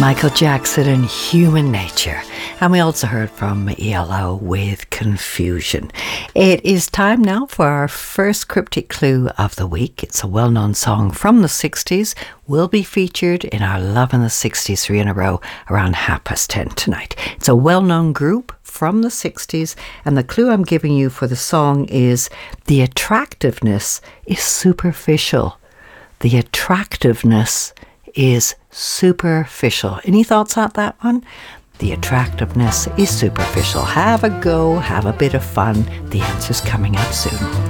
Michael Jackson and Human Nature. And we also heard from ELO with Confusion. It is time now for our first cryptic clue of the week. It's a well-known song from the 60s. Will be featured in our Love in the 60s 3 in a row around 10:30 tonight. It's a well-known group from the 60s, and the clue I'm giving you for the song is the attractiveness is superficial. The attractiveness is superficial. Any thoughts on that one? The attractiveness is superficial. Have a go, have a bit of fun. The answer's coming up soon.